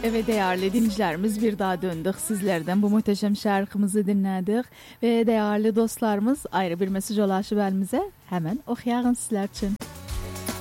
Evet değerli dinleyicilerimiz, bir daha döndük sizlerden bu muhteşem şarkımızı dinledik ve değerli dostlarımız ayrı bir mesaj ulaşıp elimize hemen okuyalım sizler için.